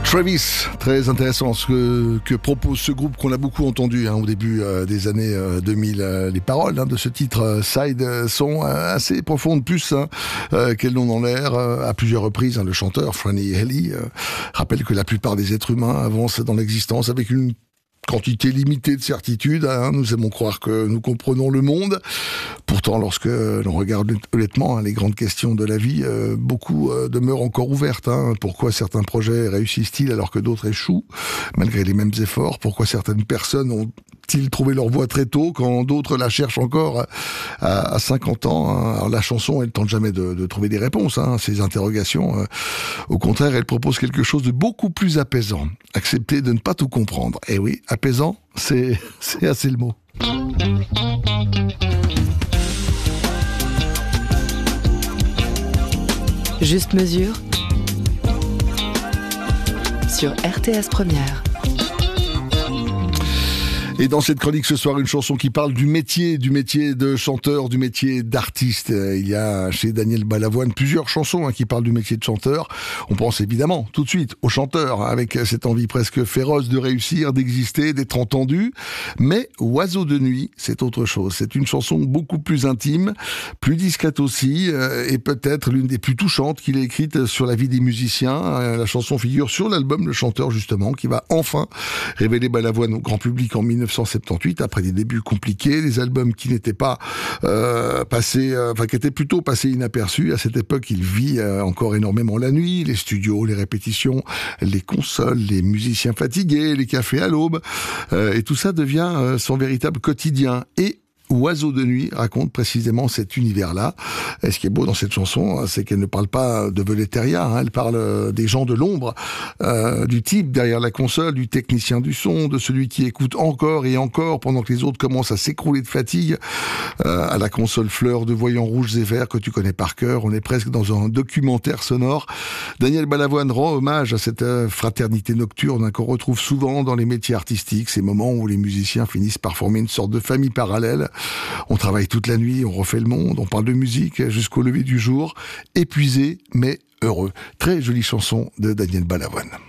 Travis, très intéressant ce que propose ce groupe qu'on a beaucoup entendu au début des années 2000. Les paroles de ce titre Side sont assez profondes, plus qu'elles n'ont dans l'air. À plusieurs reprises, le chanteur Franny Haley rappelle que la plupart des êtres humains avancent dans l'existence avec une quantité limitée de certitudes. Nous aimons croire que nous comprenons le monde. Pourtant, lorsque l'on regarde honnêtement les grandes questions de la vie, beaucoup demeurent encore ouvertes. Pourquoi certains projets réussissent-ils alors que d'autres échouent, malgré les mêmes efforts? Pourquoi certaines personnes ont-ils trouvé leur voie très tôt, quand d'autres la cherchent encore à 50 ans? Alors, la chanson, elle tente jamais de trouver des réponses à ces interrogations. Au contraire, elle propose quelque chose de beaucoup plus apaisant. Accepter de ne pas tout comprendre. Et oui, apaisant, c'est assez le mot. Juste mesure sur RTS Première. Et dans cette chronique ce soir, une chanson qui parle du métier de chanteur, du métier d'artiste. Il y a chez Daniel Balavoine plusieurs chansons qui parlent du métier de chanteur. On pense évidemment tout de suite au chanteur, avec cette envie presque féroce de réussir, d'exister, d'être entendu. Mais Oiseau de nuit, c'est autre chose. C'est une chanson beaucoup plus intime, plus discrète aussi, et peut-être l'une des plus touchantes qu'il ait écrite sur la vie des musiciens. La chanson figure sur l'album Le Chanteur, justement, qui va enfin révéler Balavoine au grand public en 1978, après des débuts compliqués, des albums qui n'étaient pas qui étaient plutôt passés inaperçus. À cette époque, il vit encore énormément la nuit, les studios, les répétitions, les consoles, les musiciens fatigués, les cafés à l'aube, et tout ça devient son véritable quotidien. Et Oiseau de nuit raconte précisément cet univers-là. Et ce qui est beau dans cette chanson, c'est qu'elle ne parle pas de Voloteria, elle parle des gens de l'ombre, du type derrière la console, du technicien du son, de celui qui écoute encore et encore pendant que les autres commencent à s'écrouler de fatigue, à la console fleur de voyants rouges et verts que tu connais par cœur. On est presque dans un documentaire sonore. Daniel Balavoine rend hommage à cette fraternité nocturne qu'on retrouve souvent dans les métiers artistiques, ces moments où les musiciens finissent par former une sorte de famille parallèle. On travaille toute la nuit, on refait le monde, on parle de musique jusqu'au lever du jour, épuisé mais heureux. Très jolie chanson de Daniel Balavoine.